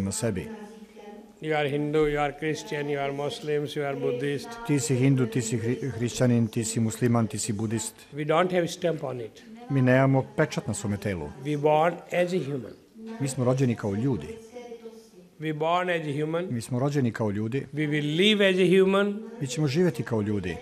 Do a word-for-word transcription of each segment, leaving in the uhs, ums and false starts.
na sebi. You are Hindu, you are Christian, you are Muslims, you are Buddhist. Ti si Hindu, ti si hri- hrišćanin, ti si musliman, ti si budist. We don't have stamp on it. Mi nemamo pečat na svome telu. We born as a human. Mi smo rođeni kao ljudi. We born as a human. Mi smo rođeni kao ljudi. We will live as a human. Mi ćemo živjeti kao ljudi.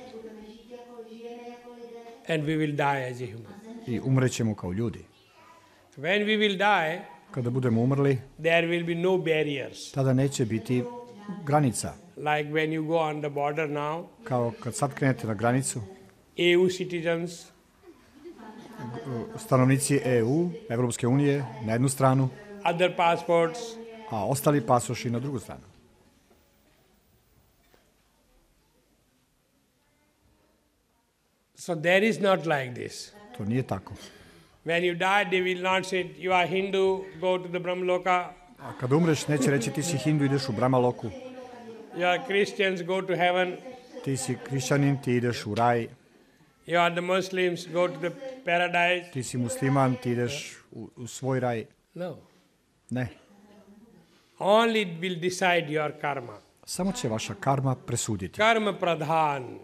And we will die as a human. I umrećemo kao ljudi. When we will die, Kada budemo umrli, there will be no barriers. tada neće biti granica. Like when you go on the border now, Kao kad sad krenete na granicu, E U citizens, stanovnici E U, Evropske unije, na jednu stranu, other passports, a ostali pasoši na drugu stranu. so there is not like this. To nije tako. When you die, they will not say, you are Hindu, go to the Brahmaloka. A kada umreš, neće reći ti si Hindu, ideš u Brahmaloku. You are Christians, go to heaven. Ti si hrišćanin, ti ideš u raj. You are the Muslims, go to the paradise. Ti si musliman, ti ideš u, u svoj raj. No. Ne. Only will decide your karma. Samo će vaša karma presuditi. Karma pradhan.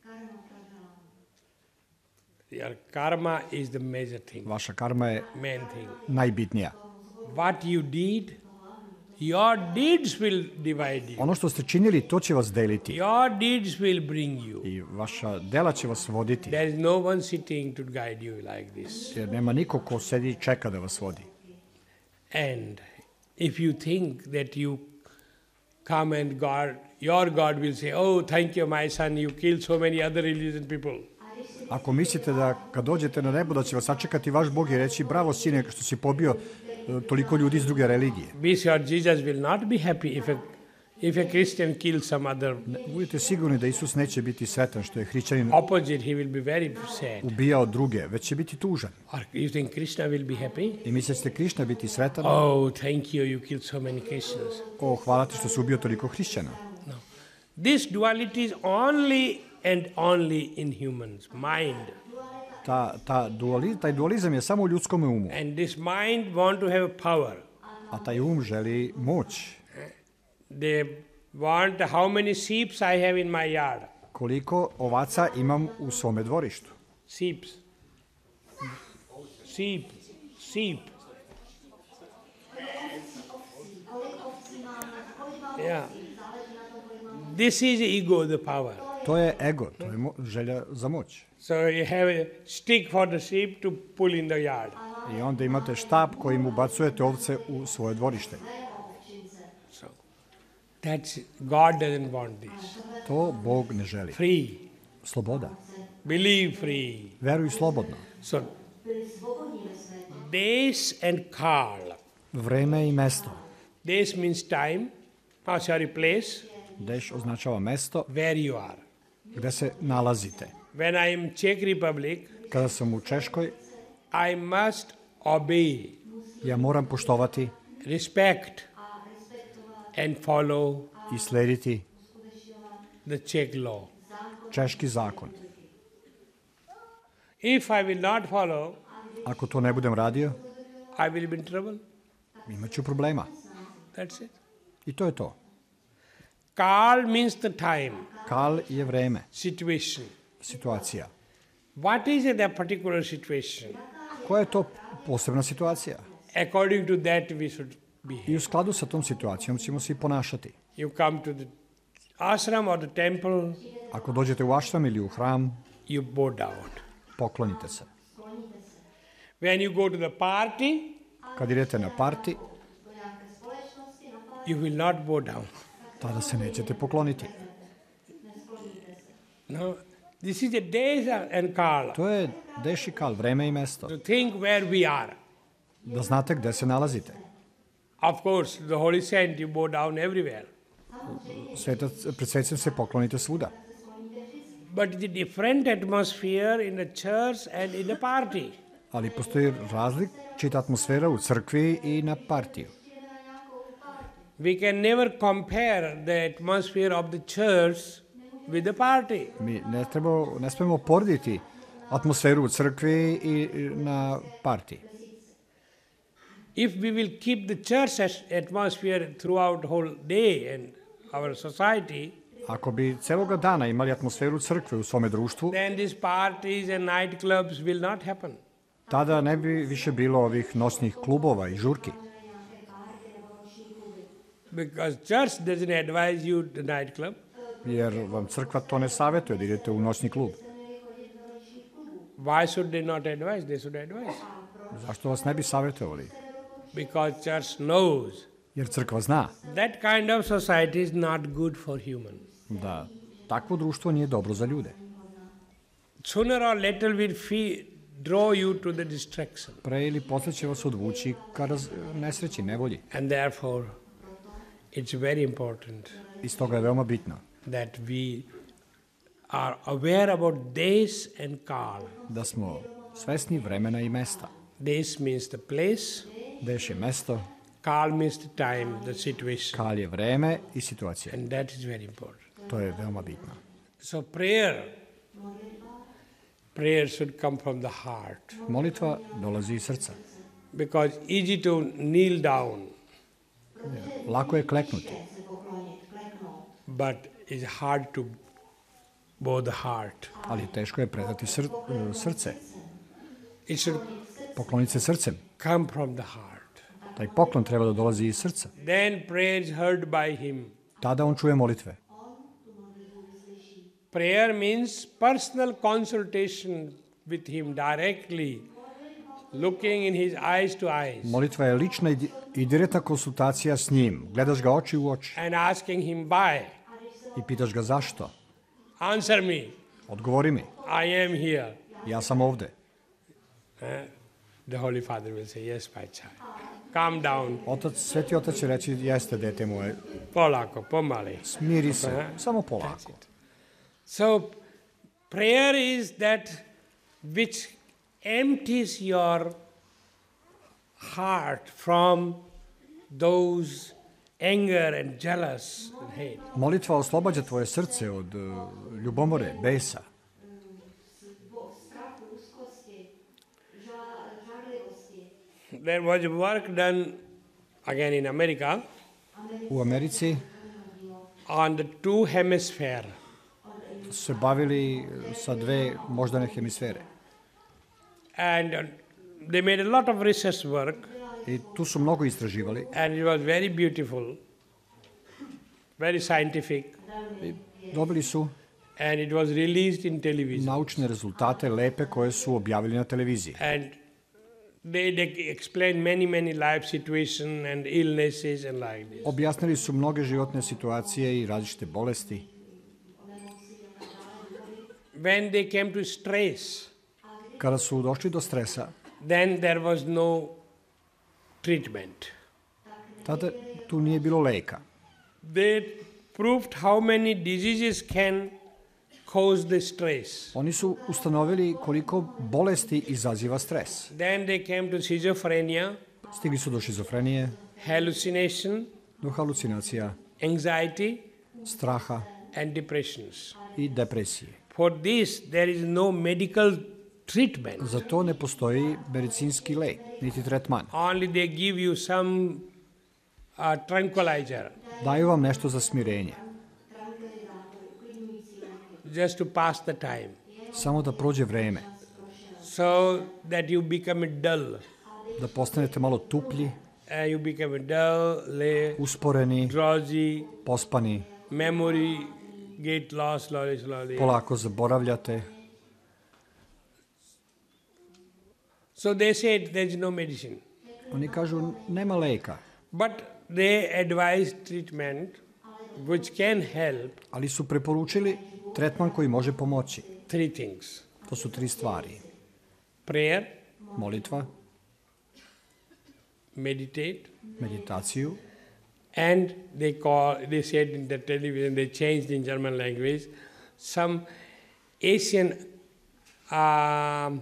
Your karma is the major thing, Vaša karma je main thing. najbitnija. What you did, your deeds will divide you. Ono što ste činili, to će vas deliti. Your deeds will bring you. I vaša dela će vas voditi. There is no one sitting to guide you like this. Jer nema niko ko sedi i čeka da vas vodi. And if you think that you come and God, your God will say, oh, thank you, my son, you killed so many other religious people. Ako mislite da kad dođete na nebo da će vas sačekati vaš Bog i reći bravo sine što si pobio e, toliko ljudi iz druge religije. Be sure Jesus will not be happy if a, if a Christian kills some other. Ne, budite sigurni da Isus neće biti sretan što je hrišćanin Opposite, he will be very sad. ubijao druge, već će biti tužan. Or you think Krishna will be happy? I mislite će Krišna biti sretan? Oh, thank you, you killed so many Christians. O, hvala ti što si ubio toliko hrišćana. No. This duality is only and only in humans' mind. Ta, ta duali, taj dualizam je samo u ljudskom umu. And this mind want to have power. A taj um želi moć. They want how many sheep I have in my yard. Koliko ovaca imam u svome dvorištu? Sheeps. Sheep. Sheep. Yeah. This is ego, the power. To je ego, to je mo- želja za moć. So you have a stick for the sheep to pull in the yard. I onda imate štap kojim ubacujete ovce u svoje dvorište. So that's God doesn't want this. To Bog ne želi. Free. Sloboda. Believe free. Veruj slobodno. So days and kal. Vreme i mesto. Days means time. Oh, sorry, place Deš označava mesto where you are. gde se nalazite. When I am Czech Republic, Kada sam u Češkoj, I must obey, ja moram poštovati respect, and follow i slediti the Czech law. češki zakon. If I will not follow, Ako to ne budem radio, I will be in trouble. imaću problema. That's it. I to je to. Kal means the time, Kal je vreme, situation. situacija. What is that particular situation? Koja je to posebna situacija? According to that, we should behave. I u skladu sa tom situacijom ćemo se i ponašati. You come to the ashram or the temple, Ako dođete u ašram ili u hram, you bow down. poklonite se. When you go to the party, Kad idete na parti, you will not bow down. tada se nećete pokloniti. No, this is a days and kal. To je deš i kal, vreme i mesto. To think where we are. Da znate gde se nalazite. Of course, the holy saint, you bow down everywhere. Svetac, pred svetcem se poklonite svuda. But the different atmosphere in the church and in the party. Ali postoji različita atmosfera u crkvi i na partiju. We can never compare the atmosphere of the church with the party. Mi ne, treba, ne smemo porediti atmosferu u crkvi i i na partiji. if we will keep the church as- atmosphere throughout whole day and our society, Ako bi celoga dana imali atmosferu crkve u svome društvu, then these parties and nightclubs will not happen. tada ne bi više bilo ovih noćnih klubova i žurki. Because church doesn't advise you the nightclub. Jer vam crkva to ne savjetuje da idete u noćni klub. Why should they not advise? They should advise. Zašto vas ne bi savjetovali? Because church knows Jer crkva zna that kind of society is not good for human. da takvo društvo nije dobro za ljude. Sooner or later will fe- draw you to the distraction. Pre ili posle će vas odvući ka raz- nesreći, nevolji. And therefore, it's very important I stoga je veoma bitno that we are aware about days and call. da smo svesni vremena i mesta. Days means the place, Deš je mesto, call means the time, the situation. kal je vreme i situacija. And that is very important. To je veoma bitno. So prayer, prayer should come from the heart. Molitva dolazi iz srca. Because easy to kneel down, Lako je kleknuti, but it's hard to bow the heart. ali teško je predati sr- srce. It should Pokloniti se srcem. come from the heart. Taj poklon treba da dolazi iz srca. Then prayer is heard by him. Tada on čuje molitve. Prayer means personal consultation with him directly, looking in his eyes to eyes, Molitva je lična i di- i direktna konsultacija s njim. Gledaš ga oči u oči and asking him why. i pitaš ga zašto. Answer me, Odgovori mi, I am here. ja sam ovde. Eh, The Holy Father will say, yes, my child. Calm down, Otac, sveti otac će reći, jeste, dete moje, polako, pomali. smiri se, Aha. samo polako. So, prayer is that which empties your heart from those anger and jealous and hate. Molitva oslobađa tvoje srce od uh, ljubomore, besa. There was work done again in America U Americi on the two hemisphere. su se bavili sa dve moždane hemisfere. And uh, they made a lot of research work, I tu su mnogo istraživali. and it was very beautiful, very scientific, I dobili su and it was released in television. naučne rezultate lepe koje su objavili na televiziji. And they, they explained many, many life situations and illnesses and like this. Objasnili su mnoge životne situacije i različite bolesti. When they came to stress, Kada su došli do stresa, then there was no treatment. tada tu nije bilo leka. They proved how many diseases can cause the stress. Oni su ustanovili koliko bolesti izaziva stres. Then they came to schizophrenia, Stigli su do šizofrenije, hallucination, do halucinacija, anxiety, straha and depressions. i depresije. For this, there is no medical treatment. Za to ne postoji medicinski lek, niti tretman. Only they give you some uh, tranquilizer Daju vam nešto za smirenje, just to pass the time, samo da prođe vreme, so that you become dull. da postanete malo tuplji, Uh, you become dull, lay, usporeni, drowsy, pospani, memory get lost slowly, slowly. polako zaboravljate. So they said there is no medicine. Oni kažu nema leka, But they advise treatment which can help ali su preporučili tretman koji može pomoći. three things. To su tri stvari. Prayer, Molitva, meditate, meditaciju and they call, they said in the television, they changed in German language, some Asian um,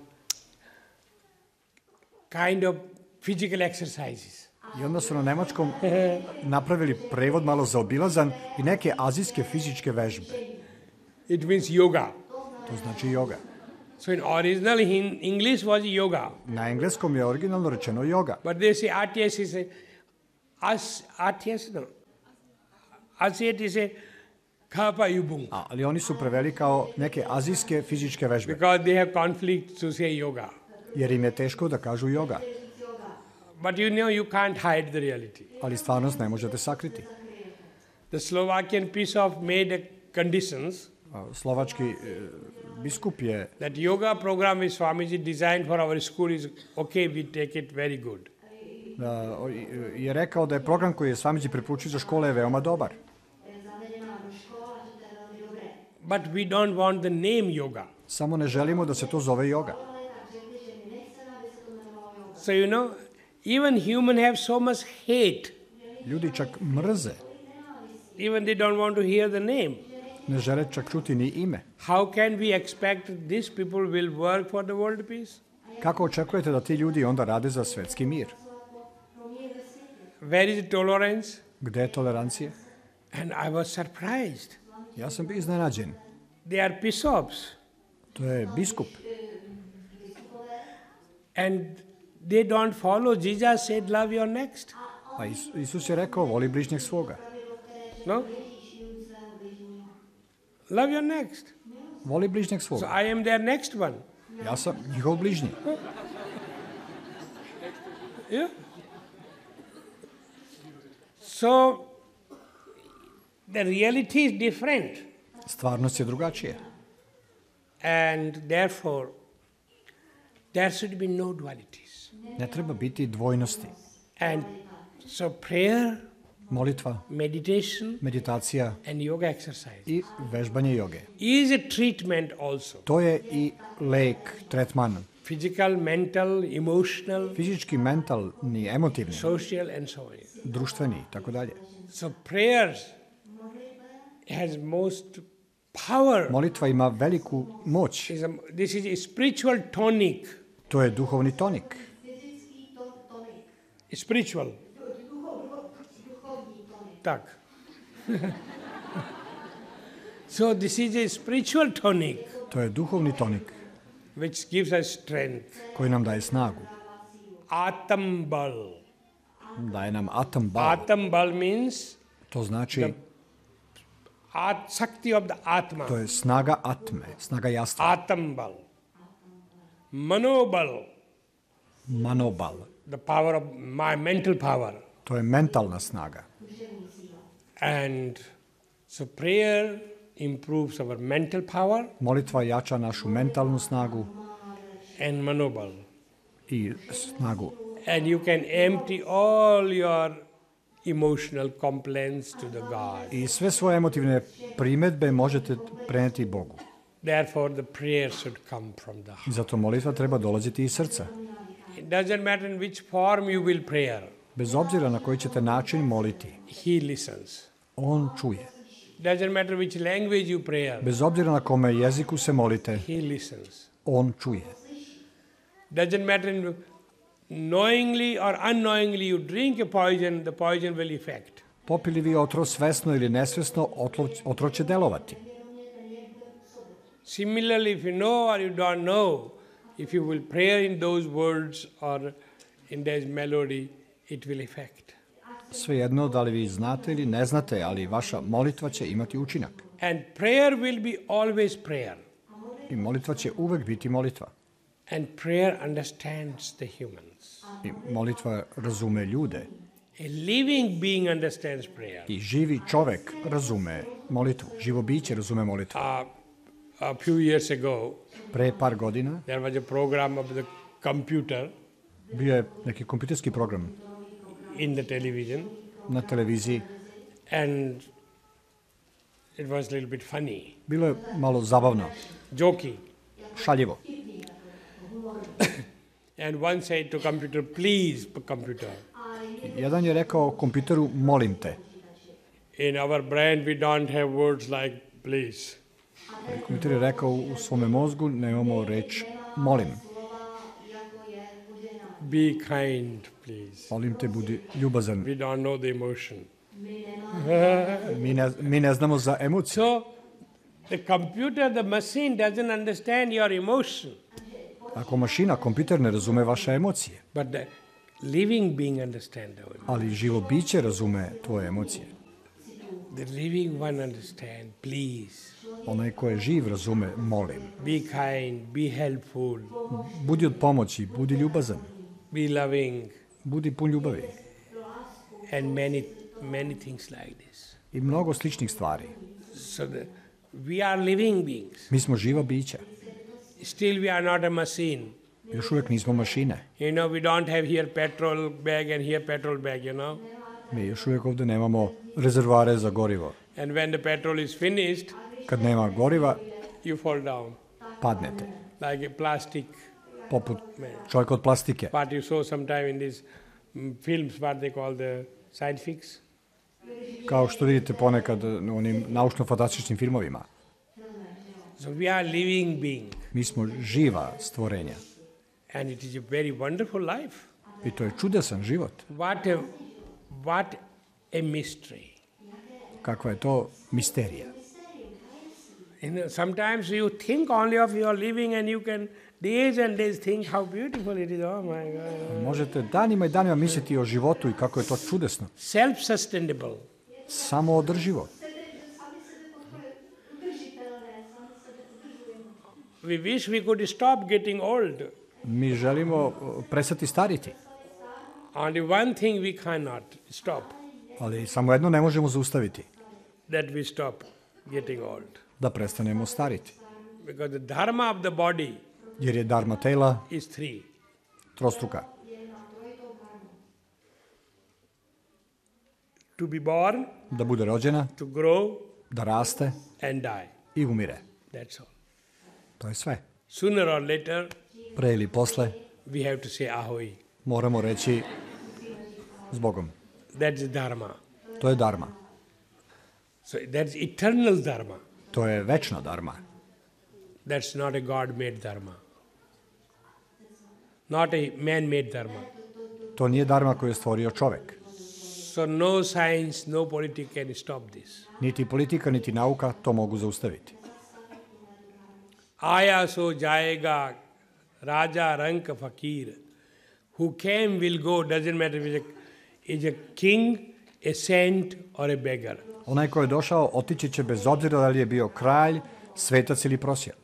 kind of physical exercises. i onda su na nemačkom napravili prevod malo zaobilazan i neke azijske fizičke vežbe. It means yoga. To znači joga. So in original in English was yoga. Na engleskom je originalno rečeno yoga. But they say R T S is a, as, R T S no. Asiat is a Khapa Yubung. A, ali oni su preveli kao neke azijske fizičke vežbe. Because they have conflict to say yoga. Jer im je teško da kažu yoga. But you know you can't hide the reality. Ali stvarnost ne možete sakriti. The Slovakian Bishop made a conditions A, slovački e, biskup je that yoga program is Swamiji designed for our school is okay, we take it very good. da, je rekao da je program koji je Swamiji preporučio za škole je veoma dobar. But we don't want the name yoga. Samo ne želimo da se to zove yoga. So you know, even human have so much hate. Ljudi čak mrze, Even they don't want to hear the name. ne žele čak čuti ni ime. How can we expect these people will work for the world peace? Kako očekujete da ti ljudi onda rade za svetski mir? Where is tolerance? Gde je tolerancija? And I was surprised. Ja sam bio iznenađen. They are bishops. To je biskup. And they don't follow. Jesus said, love your next. A Is- Isus je rekao, voli bližnjeg svoga. No? Love your next. Voli bližnjeg So svoga. I am their next one. Ja sam njihov bližnji. Yeah? So the reality is different. Stvarnost je drugačije. And therefore, there should be no dualities. Ne treba biti dvojnosti. And so prayer, Molitva, meditation, meditacija and yoga exercise i vežbanje joge. is a treatment also. To je i lek, tretman. Physical, mental, emotional, Fizički, mentalni, emotivni, social, and so on. društveni i tako dalje. So prayers has most power. Molitva ima veliku moć. Is a- This is a spiritual tonic. To je duhovni tonik. Spiritual. Tak. So this is a spiritual tonic To je duhovni tonik which gives us strength. koji nam daje snagu. Atambal. Daje nam atam bal. Atambal means To znači, at Shakti of the Atma. to je snaga atme, snaga jastva. Atambal. Manobal. Manobal. The power of my mental power. To je mentalna snaga. And so prayer improves our mental power Molitva jača našu mentalnu snagu and manobal. i snagu. And you can empty all your emotional complaints to the God. I sve svoje emotivne primedbe možete preneti Bogu. Therefore, the prayer should come from the heart. I zato molitva treba dolaziti iz srca. It doesn't matter in which form you will prayer. Bez obzira na koji ćete način moliti, He listens. on čuje. Doesn't matter which language you pray. Bez obzira na kome jeziku se molite, He listens. on čuje. Doesn't matter in knowingly or unknowingly you drink a poison, the poison will affect. Popili vi otrov svesno ili nesvesno, otrov, otrov će delovati. Similarly, if you know or you don't know, if you will pray in those words or in this melody, it will affect. Svejedno da li vi znate ili ne znate, ali vaša molitva će imati učinak. And prayer will be always prayer. I molitva će uvek biti molitva. And prayer understands the humans. I molitva razume ljude. A living being understands prayer. I živi čovek razume molitvu. Živo biće razume molitvu. Uh, a few years ago, Pre par godina there was a program of the computer bio je neki kompjuterski program in the television, na televiziji. and it was a little bit funny, Bilo je malo zabavno, joking. šaljivo. And one said to computer, please, computer, Jedan je rekao kompjuteru, molim te. in our brain we don't have words like please. Kompjuter je rekao, u svome mozgu nemamo reč molim. Be kind, please. Molim te, budi ljubazan. We don't know the emotion. Mi ne, mi ne znamo za emociju. So The computer, the machine doesn't understand your emotion, Ako mašina, kompjuter ne razume vaše emocije, but the living being understands our emotion. ali živo biće razume tvoje emocije. The living one understand, please. Onaj ko je živ razume, molim. Be kind, be helpful, Budi od pomoći, budi ljubazan, be loving, budi pun ljubavi. and many, many things like this. I mnogo sličnih stvari. So the, we are living beings. Mi smo živa bića. Still we are not a machine. Još uvijek nismo mašine. You know, we don't have here petrol bag and here petrol bag, you know. Mi još uvijek ovdje nemamo rezervoare za gorivo. And when the petrol is finished, Kad nema goriva, you fall down padnete. like a plastic. Poput čovjeka od plastike. What you saw sometime in these mm, films, what they call the science fics. Kao što vidite ponekad u onim naučno-fantastičnim filmovima. So we are living being, Mi smo živa stvorenja. and it is a very wonderful life. I to je čudesan život. What a, what a mystery. Kakva je to misterija. You know, sometimes you think only of your living and you can days and days think how beautiful it is. Oh my God. Možete danima i danima misliti o životu i kako je to čudesno. Self-sustainable. Samo održivo. We wish we could stop getting old. Mi želimo prestati stariti, Only one thing we cannot stop, ali samo jedno ne možemo zaustaviti, that we stop getting old. da prestanemo stariti. Because the dharma of the body Jer je dharma tela is three. trostruka. To be born, Da bude rođena, to grow, da raste and die. i umire. That's all. To je sve. Sooner or later, Pre ili posle we have to say ahoy. moramo reći s Bogom. That's dharma. To je dharma. So that's eternal dharma. To je večna dharma. That's not a God-made dharma. Not a man-made dharma. To nije dharma koju je stvorio čovek. So no science, no politics can stop this. Niti politika, niti nauka to mogu zaustaviti. Aya so jayega, Raja rank fakir. Who came will go, doesn't matter if it's a, is a king, a saint or a beggar. Onaj ko je došao otići će bez obzira da li je bio kralj, svetac ili prosjak.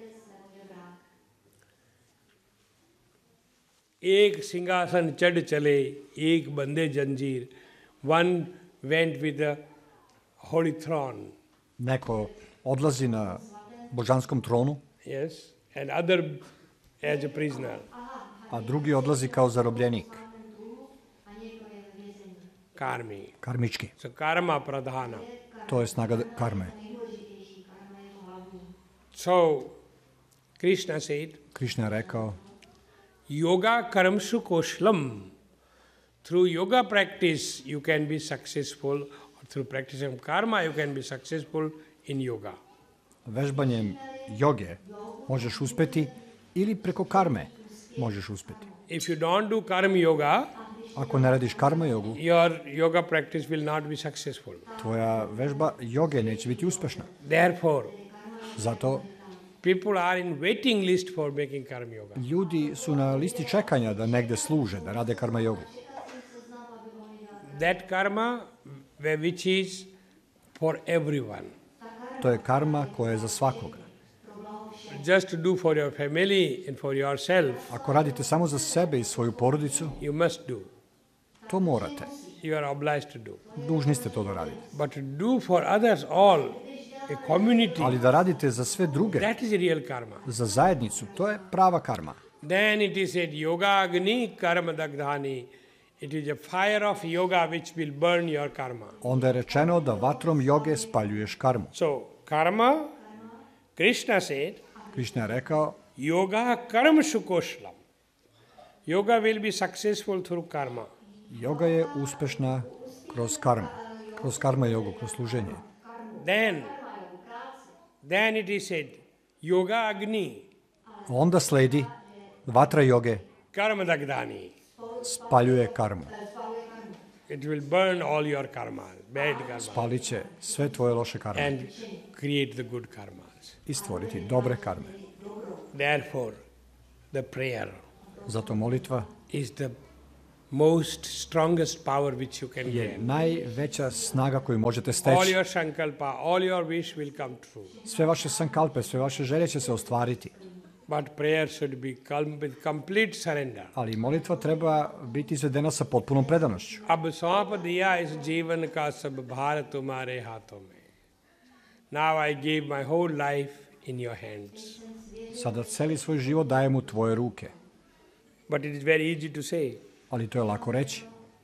एक सिंहासन चढ़ चले एक बंदे जंजीर. One went with the holy throne, Neko odlazi na božanskom tronu, yes, and other as a prisoner. a drugi odlazi kao zarobljenik, Karmi. karmički. So karma pradhana. To je snaga karme. So Krishna said, Krišna je rekao, yoga karamsu koshlam. Through yoga practice you can be successful, or through practicing karma you can be successful in yoga. vežbanjem joge možeš uspeti ili preko karme možeš uspeti. If you don't do karma yoga, Ako ne radiš karma jogu, your yoga practice will not be successful. tvoja vežba joge neće biti uspešna. Therefore, Zato people are in waiting list for making karma yoga. ljudi su na listi čekanja da negde služe, da rade karma jogu. That karma where- which is for everyone. To je karma koja je za svakoga. Just to do for your family and for yourself, Ako radite samo za sebe i svoju porodicu, you must do. to morate. You are obliged to do. Dužni ste to da radite. But to do for others all, a community, Ali da radite za sve druge, that is real karma. za zajednicu, to je prava karma. Then it is said, yoga agni karma dagdhani. It is a fire of yoga which will burn your karma. Onda je rečeno da vatrom joge spaljuješ karmu. So, karma, Krishna said, Krišna je rekao, yoga karma sukoshlam. Yoga will be successful through karma. joga je uspešna kroz karmu. Kroz karma jogu, kroz služenje. Then, then it is said, yoga agni Onda sledi vatra joge karma dagdhani. spaljuje karmu. It will burn all your karma, bad karma, spalit će sve tvoje loše karme and create the good karmas. i stvoriti dobre karme. Therefore, the prayer Zato molitva is the most strongest power which you can je gain. najveća snaga koju možete All steći. your sankalpa, all your wish will come true. Sve vaše sankalpe, sve vaše želje će se ostvariti. But prayer should be com- with complete surrender. Ali molitva treba biti izvedena sa potpunom predanošću. अब सौंप दिया इस जीवन का सब भार तुम्हारे हाथों में. Now I give my whole life in your hands. Sada celi svoj život dajem u tvoje ruke. But it is very easy to say. Ali to je lako reći.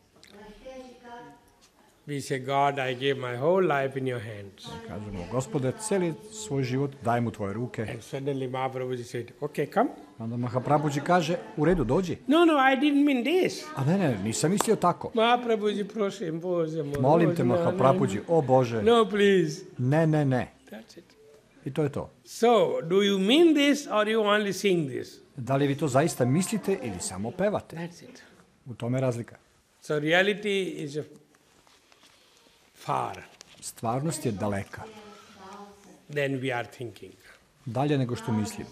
We say, God, I give my whole life in your hands. Kažemo, Gospode, celi svoj život dajem u tvoje ruke. And suddenly Mahaprabhuji said, okay, come. Onda Mahaprabhuji kaže, u redu, dođi. No, no, I didn't mean this. A ne, ne, nisam mislio tako. Mahaprabhuji, prosim, Bože moj. Molim te, no, no, Mahaprabhuji, o Bože. No, please. Ne, ne, ne. That's it. I to je to. So, do you mean this or you only sing this? Da li vi to zaista mislite ili samo pevate? That's it. U tome je razlika. So, reality is a far Stvarnost je daleka. than we are thinking. Dalje nego što mislimo.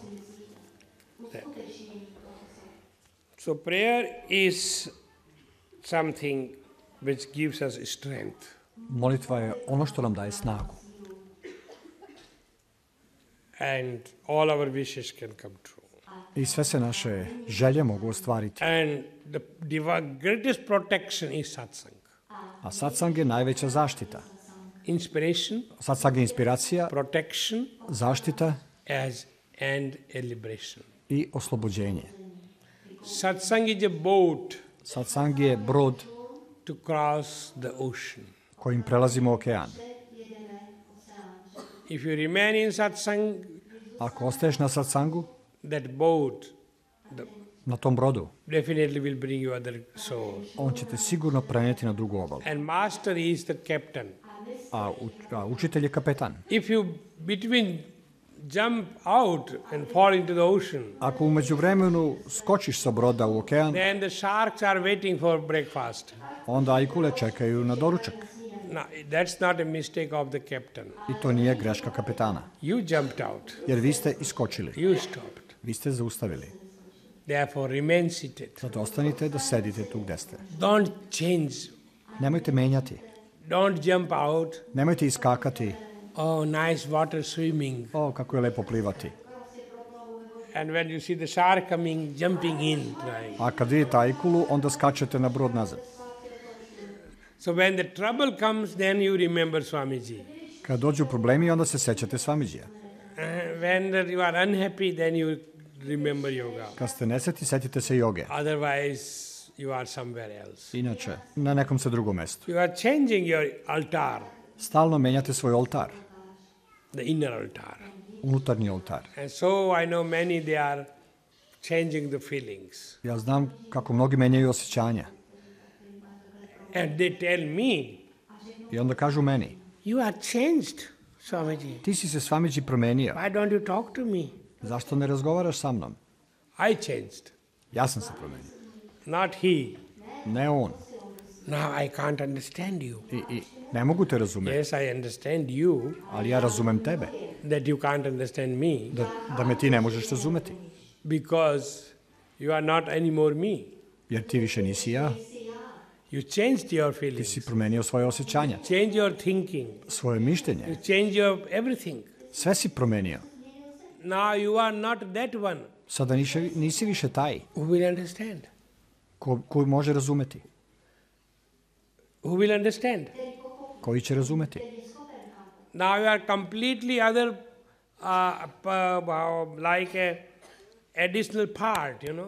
So, prayer is something which gives us strength. Molitva je ono što nam daje snagu. And all our wishes can come true. I sve se naše želje mogu ostvariti. And the diva- greatest protection is satsang. A satsang je najveća zaštita. Inspiration, Satsang je inspiracija, protection, zaštita as and a liberation. i oslobođenje. Satsang is a boat Satsang je brod to cross the ocean. kojim prelazimo okean. If you remain in satsang, Ako ostaješ na satsangu, that boat the, na tom brodu, definitely will bring you other souls. on će te sigurno prenijeti na drugu obalu. And master is the captain. A, u, a učitelj je kapetan. If you between jump out and fall into the ocean, Ako u međuvremenu skočiš sa broda u okean, then the sharks are waiting for breakfast. onda ajkule čekaju na doručak. Now, that's not a mistake of the captain. I to nije greška kapetana. You jumped out. Jer vi ste iskočili. You stopped. Vi ste zaustavili. Therefore, remain seated. Zato ostanite da sedite tu gde ste. Don't change. Nemojte menjati. Don't jump out. Nemojte iskakati. Oh, nice water swimming. O, kako je lepo plivati. And when you see the shark coming, jumping in. Right? A kad vidite ajkulu, onda skačete na brod nazad. So when the trouble comes, then you remember Swamiji. Kad dođu problemi, onda se sećate Svamidžija. Uh, when the, you are unhappy, then you remember yoga. Kad ste nesretni, setite se joge. Otherwise, you are somewhere else. Inače, na nekom se drugom mestu. You are changing your altar, Stalno menjate svoj oltar. the inner altar. Unutarnji oltar. And so I know many, they are changing the feelings. Ja znam kako mnogi menjaju osjećanja. And they tell me, I onda kažu meni, you are changed, Swamiji. ti si se Svamidži promenio. Why don't you talk to me? Zašto ne razgovaraš sa mnom? I changed, Ja sam se promenio. not he. Ne on. Now I can't understand you. I, i ne mogu te razumeti, Yes, I understand you, ali ja razumem tebe. that you can't understand me, Da, da me ti ne možeš razumeti. because you are not anymore me. Jer ti više nisi ja. You changed your Ti feelings, si promenio svoje osjećanja, change your thinking, svoje mišljenje. you change your everything. Sve si promenio. Now you are not that one Sada nisi, nisi više taj who will understand. ko, koji može razumeti. Who will understand? Koji će razumeti. Now you are completely other, uh, p- uh, like a additional part, you know.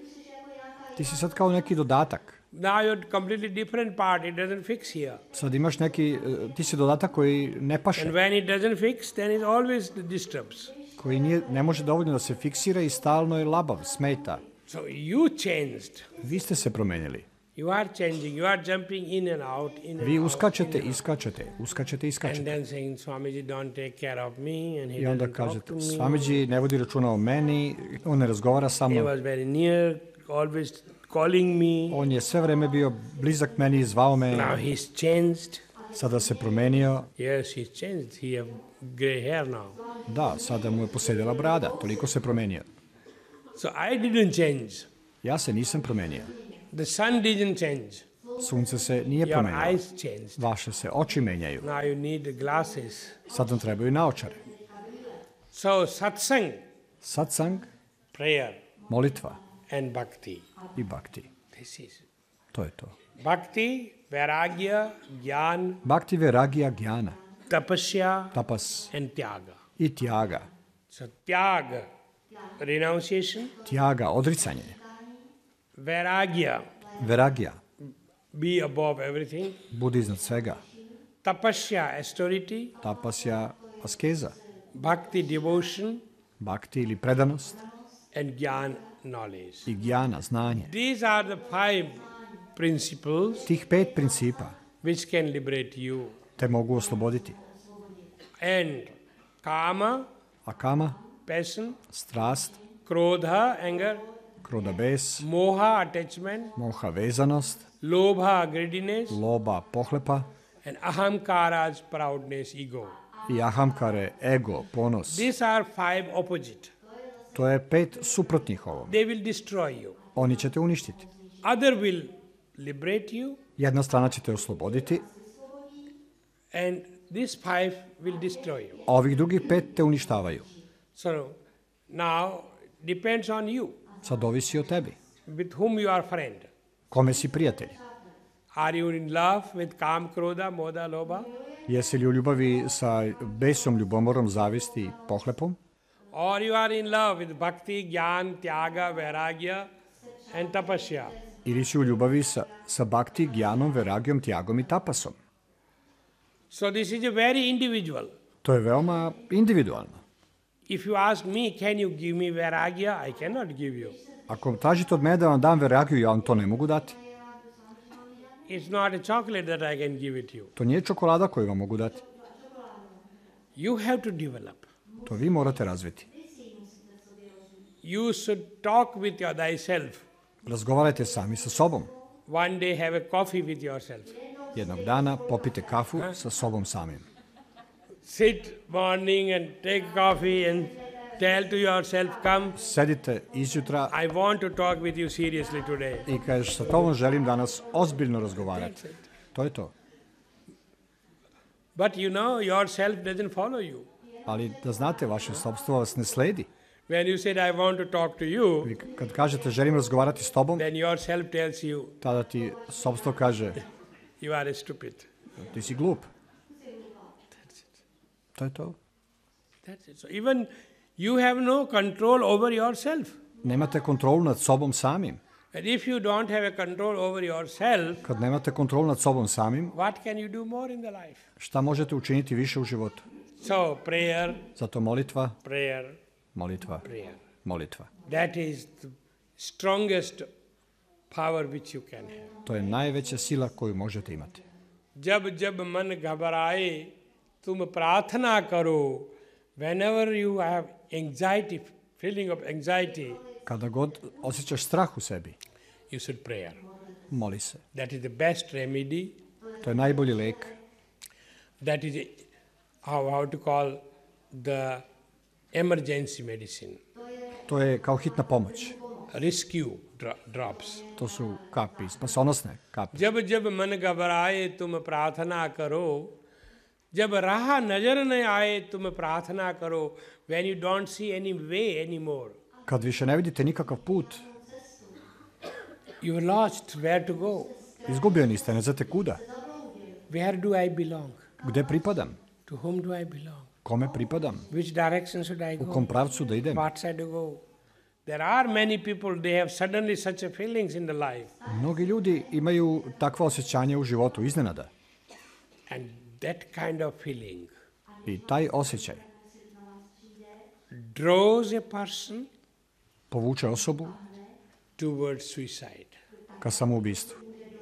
Ti si sad kao neki dodatak. Now you're completely different part. It doesn't fix here. Sad imaš neki, e, ti si dodatak koji ne And paše, when it doesn't fix, then it always disturbs. koji nije, ne može dovoljno da se fiksira i stalno je labav, smeta. So you changed. Vi ste se promenili. You are changing. You are jumping in and out, in and Vi out. uskačete, iskačete, uskačete, And iskačete. then saying, Swamiji, don't take care of me, and he I onda doesn't talk to kažete, me. Svamidži ne vodi računa o meni, on ne razgovara sa He mnom. was very near, always calling me. On je sve vreme bio blizak meni i zvao me. Now he's changed. Sada se promenio. Yes, he's changed. He have gray hair now. Da, sada mu je posedela brada. Toliko se promenio. So I didn't change. Ja se nisam promenio. The sun didn't change. Sunce se nije Your promenilo. eyes changed. Vaše se oči menjaju. Now you need glasses. Sad vam trebaju naočare. So satsang, Satsang, prayer, molitva and bhakti. i bhakti. This is To je to. bhakti, vairagya, jnana, Bhakti, vairagya, jnana, tapasya, tapas and tyaga. i tyaga. So tyaga, renunciation, Tyaga, odricanje. vairagya, Vairagya, be above everything. budi iznad svega. Tapasya, austerity. Tapasya, askeza. Bhakti, devotion, Bhakti ili predanost. and jnana, knowledge. I jnana, znanje. These are the five principles Tih pet principa which can liberate you. te mogu osloboditi. And kama, A kama, passion, strast, krodha, anger, kroda bes, moha, attachment, moha vezanost, lobha, greediness, loba pohlepa and ahamkara's proudness, ego. i ahamkare, ego, ponos. These are five opposite. To je pet suprotnih ovom. They will destroy you. Oni će te uništiti. Other will liberate you, Jedna strana će te osloboditi, and these five will destroy you. a ovih drugih pet te uništavaju. So now depends on you, Sad ovisi o tebi. with whom you are friend. Kome si prijatelj? Are you in love with kam, krodha, moda, lobha? Jesi li u ljubavi sa besom, ljubomorom, zavisti i pohlepom? Or you are in love with bhakti, jnana, tyaga, vairagya, and tapasya? Ili si u ljubavi sa, sa bhakti, gjanom, veragijom, tjagom i tapasom? So this is a very individual. To je veoma individualno. If you ask me, can you give me vairagya? I cannot give you. Ako tražite od mene da vam dam veragiju, ja vam to ne mogu dati. It's not a chocolate that I can give it you. To nije čokolada koju vam mogu dati. You have to develop. To vi morate razviti. You should talk with your thyself. Razgovarajte sami sa sobom. One day have a coffee with yourself. Jednog dana popite kafu sa sobom samim. Sit morning and take coffee and tell to yourself, come, Sedite izjutra I want to talk with you seriously today. i kažeš sa tobom želim danas ozbiljno razgovarati. To je to. But you know, yourself doesn't follow you. Ali da znate, vaše sobstvo vas ne sledi. When you said, I want to talk to you, Vi kad kažete želim razgovarati s tobom, then yourself tells you, tada ti sobstvo kaže you are stupid. ti si glup. To je to. That's it. So even you have no control over yourself. Nemate kontrolu nad sobom samim. And if you don't have a control over yourself, Kad nemate kontrolu nad sobom samim, what can you do more in the life? šta možete učiniti više u životu? So prayer, Zato molitva, prayer, molitva, prayer. molitva. That is the strongest power which you can have. To je najveća sila koju možete imati. जब जब मन घबराए तुम प्रार्थना करो. Whenever you have anxiety, feeling of anxiety, Kada god osjećaš strah u sebi, you should prayer. moli se. That is the best remedy. To je najbolji lek. That is how, how to call the emergency medicine. To je kao hitna pomoć. Rescue dro- drops. To su kapi, spasonosne kapi. जब जब मन घबराए तुम प्रार्थना करो. जब राह नजर न आए तुम प्रार्थना करो. When you don't see any way anymore, Kad više ne vidite nikakav put, you're lost where to go. izgubljeni ste, ne znate kuda. Where do I belong? Gde pripadam? To whom do I belong? Kome pripadam? Which direction should I U go? kom pravcu da idem? What side to go? There are many people, they have suddenly such a feelings in the life. Mnogi ljudi imaju takva osjećanja u životu, iznenada. And that kind of feeling I taj osjećaj draws a person povuče osobu towards suicide. ka samoubistvu.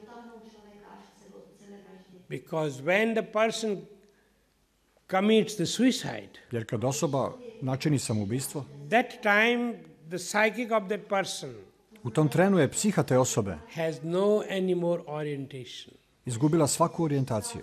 Because when the person commits the suicide, Jer kad osoba načini samoubistvo, that time the psychic of that person U tom trenu je psiha te osobe has no any more orientation. izgubila svaku orijentaciju.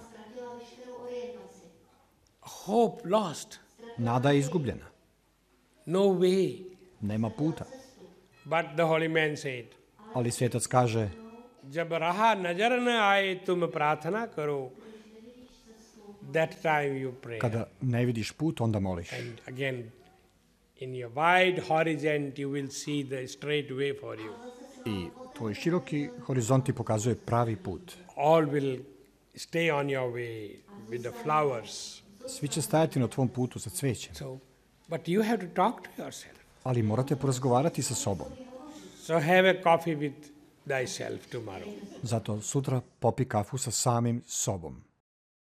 Hope lost. Nada je izgubljena. No way. Nema puta. But the holy man said, Ali svetac kaže, जब राह नजर न आए तुम प्रार्थना करो. That time you pray. kada ne vidiš put, onda moliš. And again, in your wide horizon, you will see the straight way for you. I tvoj široki horizont ti pokazuje pravi put. All will stay on your way with the flowers. Svi će stajati na tvom putu sa cvećem. So, but you have to talk to yourself. Ali morate porazgovarati sa sobom. So have a coffee with thyself tomorrow. Zato sutra popi kafu sa samim sobom.